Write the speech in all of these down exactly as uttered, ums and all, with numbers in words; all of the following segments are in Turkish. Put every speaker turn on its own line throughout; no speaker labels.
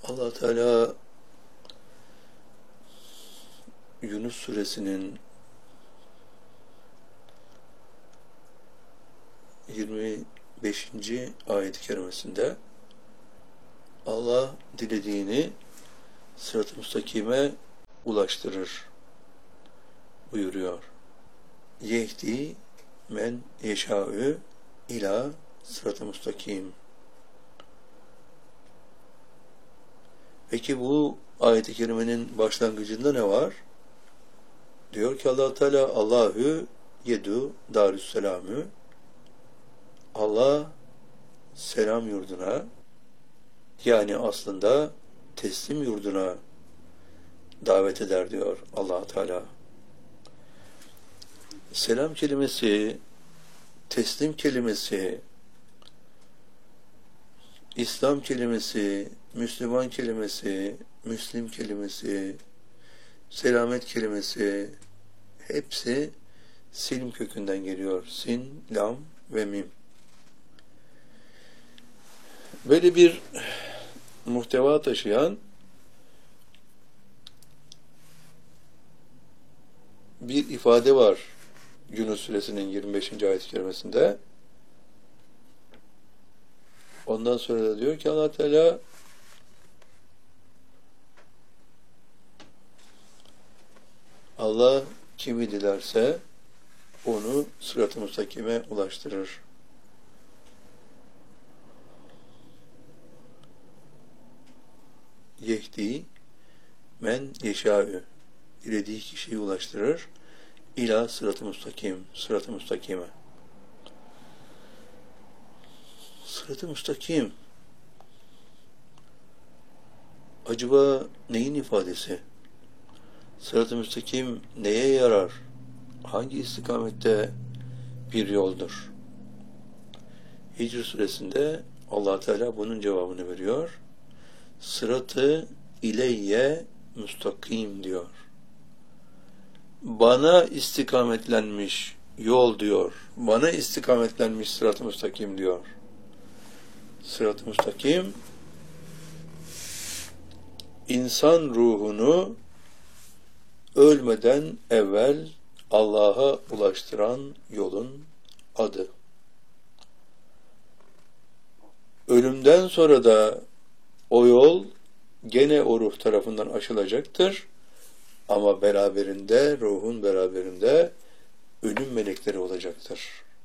Allah Teala Yunus suresinin yirmi beşinci ayet-i kerimesinde Allah dilediğini sırat-ı müstakime ulaştırır buyuruyor. Yehdi men yeşâ'ü ila sırat-ı müstakim. Peki bu ayet-i kerimenin başlangıcında ne var? Diyor ki Allah Teala Allahu yedu darüsselamü, Allah selam yurduna, yani aslında teslim yurduna davet eder diyor Allah Teala. Selam kelimesi, teslim kelimesi, İslam kelimesi, Müslüman kelimesi, Müslim kelimesi, selamet kelimesi hepsi silm kökünden geliyor. Sin, lam ve mim. Böyle bir muhteva taşıyan bir ifade var Yunus suresinin yirmi beşinci ayet-i kerimesinde. Ondan sonra da diyor ki Allah Teala Allah kimi dilerse onu sırat-ı müstakime ulaştırır. Yehdi men yeşâ'ü, dilediği kişiyi ulaştırır. İlâ sırat-ı müstakim, sırat-ı müstakime. Sırat-ı müstakim acaba neyin ifadesi? Sırat-ı müstakim neye yarar? Hangi istikamette bir yoldur? Hicr suresinde Allah Teala bunun cevabını veriyor. Sırat-ı ileyye müstakim diyor. Bana istikametlenmiş yol diyor. Bana istikametlenmiş sırat-ı müstakim diyor. Sırat-ı müstakim insan ruhunu ölmeden evvel Allah'a ulaştıran yolun adı. Ölümden sonra da o yol gene o ruh tarafından aşılacaktır. Ama beraberinde, ruhun beraberinde ölüm melekleri olacaktır.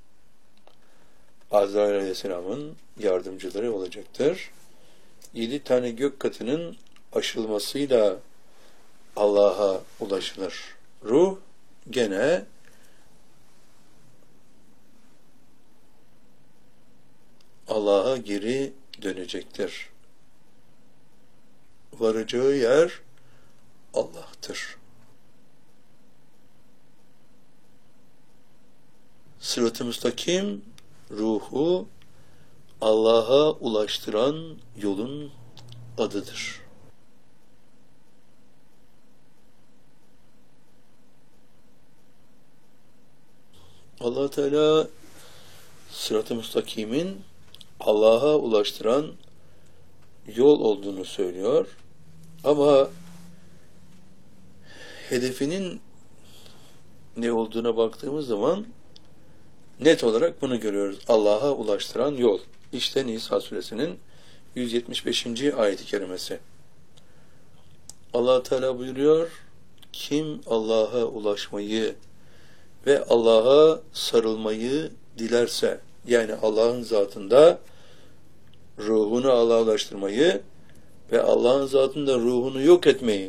Azrail Aleyhisselam'ın yardımcıları olacaktır. Yedi tane gök katının aşılmasıyla Allah'a ulaşılır. Ruh gene Allah'a geri dönecektir. Varacağı yer Allah'tır. Sırat-ı müstakim ruhu Allah'a ulaştıran yolun adıdır. Allah Teala sırat-ı müstakimin Allah'a ulaştıran yol olduğunu söylüyor. Ama hedefinin ne olduğuna baktığımız zaman net olarak bunu görüyoruz. Allah'a ulaştıran yol. İşte Nisa suresinin yüz yetmiş beşinci ayet-i kerimesi. Allah Teala buyuruyor, kim Allah'a ulaşmayı ve Allah'a sarılmayı dilerse, yani Allah'ın zatında ruhunu Allah'a ulaştırmayı ve Allah'ın zatında ruhunu yok etmeyi,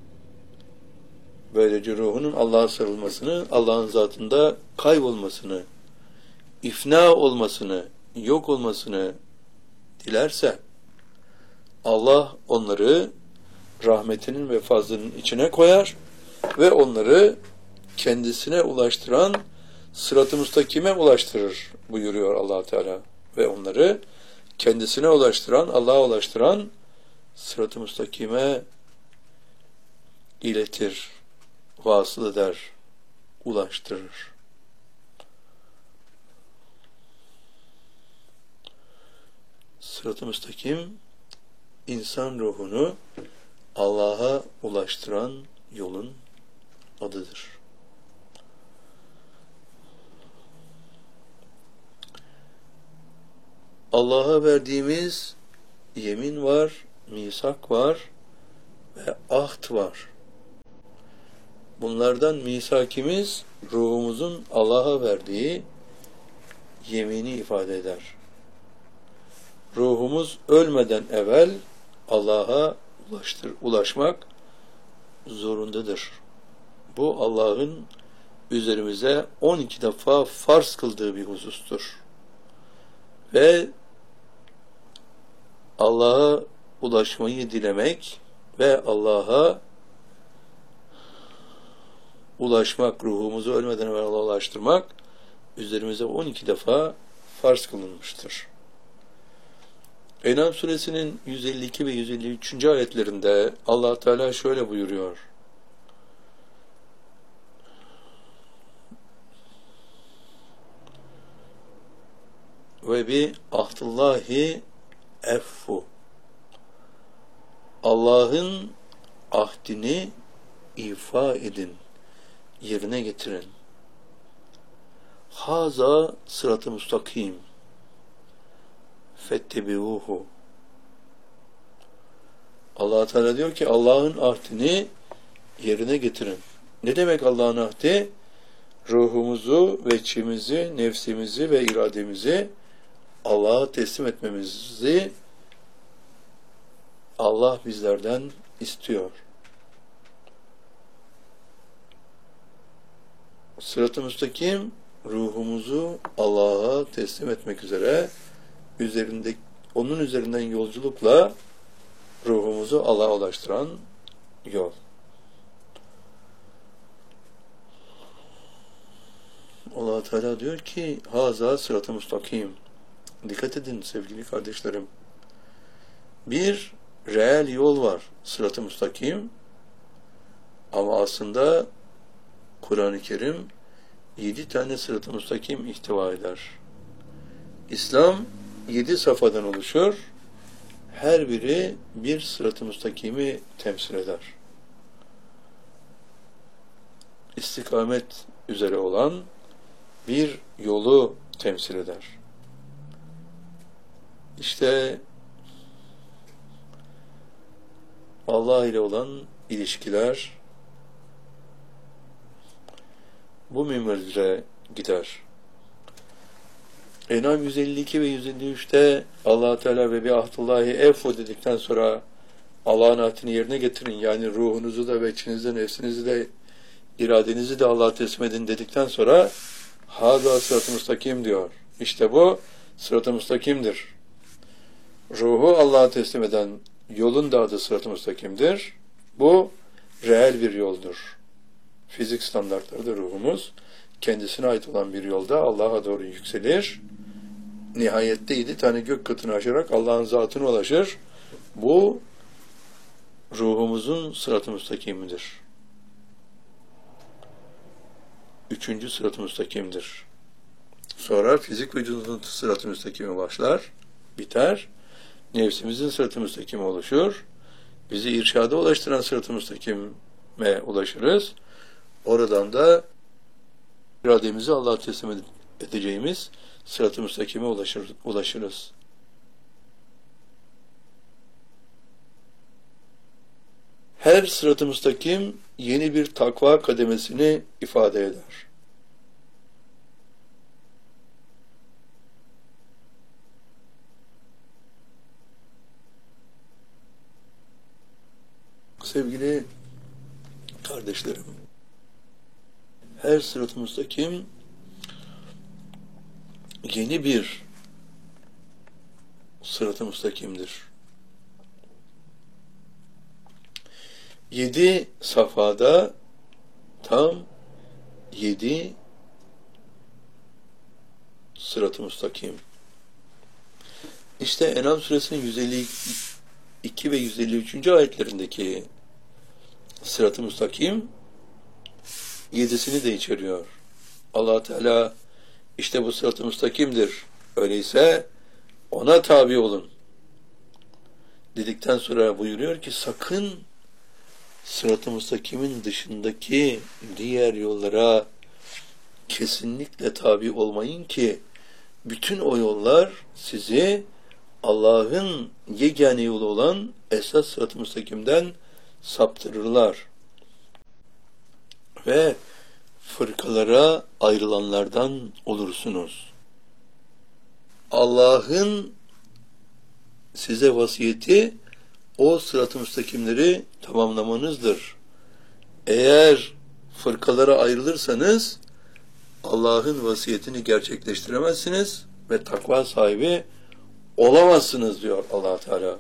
böylece ruhunun Allah'a sarılmasını, Allah'ın zatında kaybolmasını, ifna olmasını, yok olmasını dilerse, Allah onları rahmetinin ve fazlının içine koyar ve onları kendisine ulaştıran sırat-ı müstakime ulaştırır buyuruyor Allah Teala. Ve onları kendisine ulaştıran, Allah'a ulaştıran sırat-ı müstakime iletir, vasıl eder, ulaştırır. Sırat-ı müstakim insan ruhunu Allah'a ulaştıran yolun adıdır. Allah'a verdiğimiz yemin var, misak var ve ahd var. Bunlardan misakimiz ruhumuzun Allah'a verdiği yemini ifade eder. Ruhumuz ölmeden evvel Allah'a ulaştır, ulaşmak zorundadır. Bu Allah'ın üzerimize on iki defa farz kıldığı bir husustur. Ve Allah'a ulaşmayı dilemek ve Allah'a ulaşmak, ruhumuzu ölmeden evvel Allah'a ulaştırmak üzerimize on iki defa farz kılınmıştır. En'am suresinin yüz elli iki ve yüz elli üç. ayetlerinde Allah Teala şöyle buyuruyor. Ve bi ahdillahi effu. Allah'ın ahdini ifa edin, yerine getirin. Haza sırat-ı müstakim. Fettebi'uhu. Allah Teala diyor ki Allah'ın ahdini yerine getirin. Ne demek Allah'ın ahdi? Ruhumuzu, veçimizi, nefsimizi ve irademizi Allah'a teslim etmemizi Allah bizlerden istiyor. Sırat-ı müstakim ruhumuzu Allah'a teslim etmek üzere üzerinde onun üzerinden yolculukla ruhumuzu Allah'a ulaştıran yol. Allah Teala diyor ki haza sırat-ı müstakim. Dikkat edin sevgili kardeşlerim. Bir reel yol var, sırat-ı müstakim. Ama aslında Kur'an-ı Kerim yedi tane sırat-ı müstakim ihtiva eder. İslam yedi safhadan oluşur. Her biri bir sırat-ı müstakimi temsil eder. İstikamet üzere olan bir yolu temsil eder. İşte Allah ile olan ilişkiler bu minvalde gider. En'am yüz elli iki ve yüz elli üç'te Allah Teala ve bi ahdillahi effu dedikten sonra Allah'ın ahdini yerine getirin. Yani ruhunuzu da, veçinizi de, nefsinizi de, iradenizi de Allah'a teslim edin dedikten sonra hâzâ sırat-ı müstakim diyor. İşte bu sırat-ı müstakimdir. Ruhu Allah'a teslim eden yolun da adı sırat-ı müstakimdir. Bu reel bir yoldur. Fizik standartlarında ruhumuz kendisine ait olan bir yolda Allah'a doğru yükselir. Nihayette yedi tane gök katını aşarak Allah'ın zatına ulaşır. Bu ruhumuzun sırat-ı müstakimidir. Üçüncü sırat-ı müstakimdir. Sonra fizik vücudunun sırat-ı müstakimi başlar, biter. Nefsimizin sırat-ı müstakimi oluşur. Bizi irşada ulaştıran sırat-ı müstakime ulaşırız. Oradan da irademizi Allah'a teslim edeceğimiz sırat-ı müstakime ulaşır, ulaşırız. Her sırat-ı müstakim yeni bir takva kademesini ifade eder. Sevgili kardeşlerim, her sırat-ı müstakim yeni bir sırat-ı müstakimdir. Yedi safhada tam yedi sırat-ı müstakim. İşte En'am suresinin yüz elli iki ve yüz elli üç. ayetlerindeki sırat-ı müstakim yedisini de içeriyor. Allah Teala işte bu sırat-ı müstakimdir. Öyleyse ona tabi olun dedikten sonra buyuruyor ki sakın sırat-ı müstakimin dışındaki diğer yollara kesinlikle tabi olmayın ki bütün o yollar sizi Allah'ın yegane yolu olan esas sırat-ı müstakimden saptırırlar. Ve fırkalara ayrılanlardan olursunuz. Allah'ın size vasiyeti o sırat-ı müstakimleri tamamlamanızdır. Eğer fırkalara ayrılırsanız Allah'ın vasiyetini gerçekleştiremezsiniz ve takva sahibi olamazsınız diyor Allah Teala.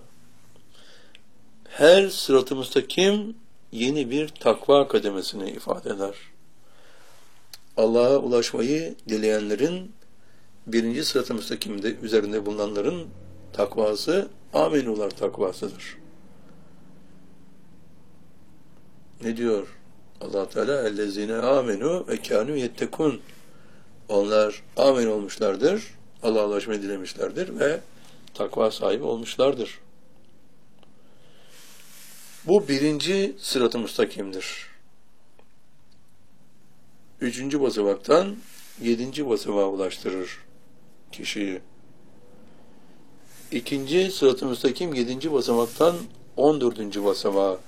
Her sırat-ı müstakim yeni bir takva kademesini ifade eder. Allah'a ulaşmayı dileyenlerin birinci sırat-ı müstakimde üzerinde bulunanların takvası amenular takvasıdır. Ne diyor Allah Teala? Ellezine amenu ve kânû yettekûn. Onlar amen olmuşlardır, Allah'a ulaşmayı dilemişlerdir ve takva sahibi olmuşlardır. Bu birinci sırat-ı müstakimdir. Üçüncü basamaktan yedinci basamağa ulaştırır kişiyi. İkinci sırat-ı müstakim yedinci basamaktan on dördüncü basamağa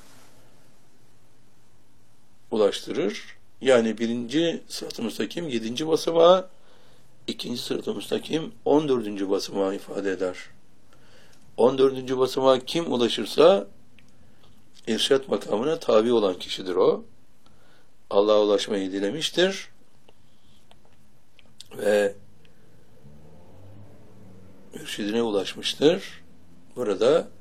ulaştırır. Yani birinci sırat-ı müstakim yedinci basamağa, ikinci sırat-ı müstakim on dördüncü basamağı ifade eder. on dördüncü basamağa kim ulaşırsa irşat makamına tabi olan kişidir o. Allah'a ulaşmayı dilemiştir ve mürşidine ulaşmıştır. Burada